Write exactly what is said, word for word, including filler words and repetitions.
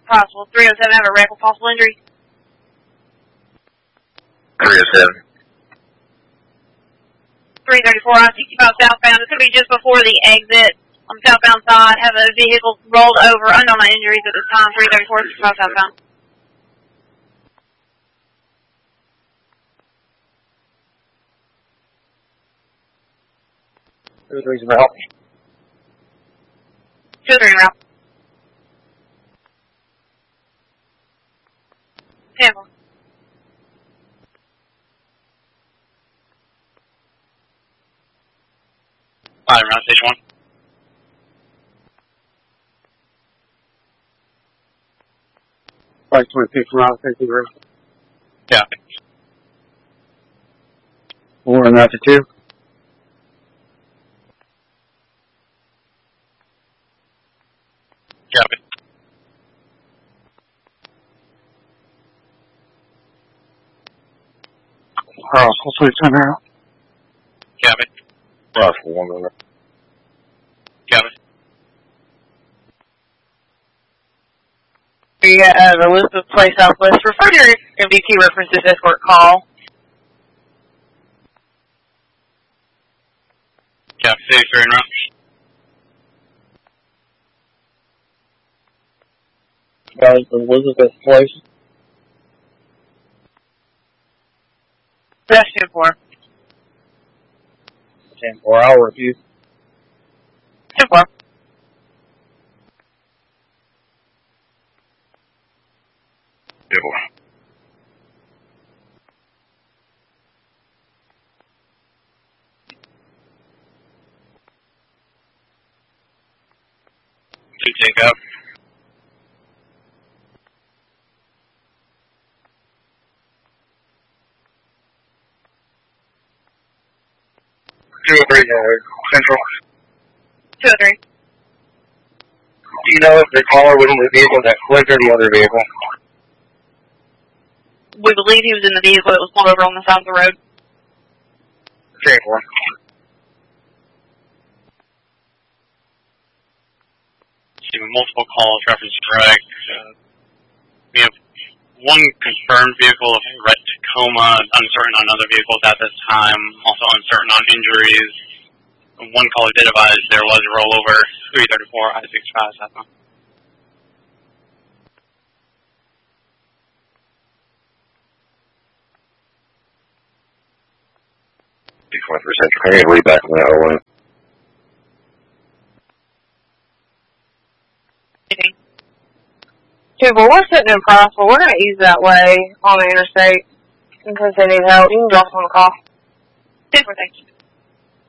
Possible. three oh seven, have a wreck with possible injury. three oh seven. three thirty-four, I sixty-five southbound. It's going to be just before the exit on the southbound side. Have a vehicle rolled over. Unknown injuries at this time. three thirty-four, sixty-five southbound. two oh three's route. two oh three route. Tampa. Alright, round station one. five twenty-six from route station three. Yeah. Four and route to two. Copy. Uh, hopefully turn out. Copy. Route one minute. Copy. We have Elizabeth Place Southwest. Refer to your M D T references escort call. Copy. City three and route. Guys, Elizabeth Place. That's ten four. ten four, I'll refuse. ten four. ten four. Two take up. two oh three, Central. two oh three. Do you know if the caller was in the vehicle that flipped or the other vehicle? We believe he was in the vehicle that was pulled over on the side of the road. ten four. Receiving multiple calls, reference correct. Uh, we have one confirmed vehicle of red Tacoma, uncertain on other vehicles at this time, also uncertain on injuries. One caller did advise there was a rollover, three thirty-four, I sixty-five, southbound. six one percent, I'm going to lead back on that O one. Okay, well, we're sitting in Prosper. We're going to ease that way on the interstate in case they need help. You can drop us on the call. ten four, thank you.